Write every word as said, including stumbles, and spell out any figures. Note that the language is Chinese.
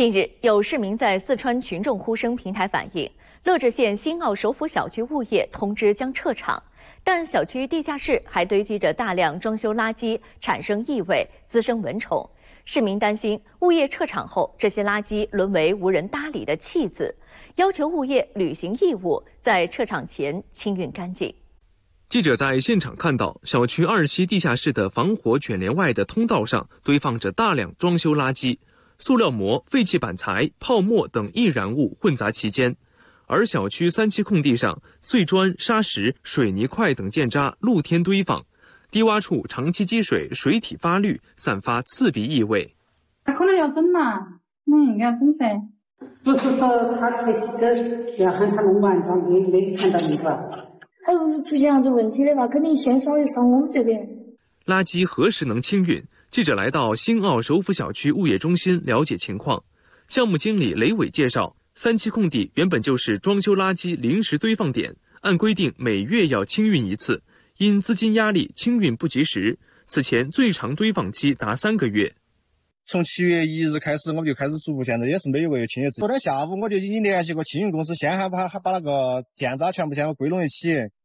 近日，有市民在四川群众呼声平台反映，乐至县新奥首府小区物业通知将撤场，但小区地下室还堆积着大量装修垃圾，产生异味，滋生蚊虫。市民担心物业撤场后，这些垃圾沦为无人搭理的弃子，要求物业履行义务，在撤场前清运干净。 记者在现场看到，小区二期地下室的防火卷帘外的通道上堆放着大量装修垃圾，塑料膜、废弃板材、泡沫等易燃物混杂其间。而小区三期空地上，碎砖、沙石、水泥块等建渣露天堆放，低洼处长期积水，水体发绿，散发刺鼻异味。 他可能要整嘛，那应该整噻。 不是说他出去的要喊他弄完，他没没看到你吧？ 他如果是出现啥子问题的话，肯定先扫一扫我们这边。 垃圾何时能清运？记者来到新奥首府小区物业中心了解情况。项目经理雷伟介绍，三期空地原本就是装修垃圾临时堆放点，按规定每月要清运一次，因资金压力清运不及时，此前最长堆放期达三个月。 从七月一日开始，我们就开始逐步，现在也是每个月清一次。昨天下午我就已经联系过清运公司，先还把把那个建渣全部先归拢一起，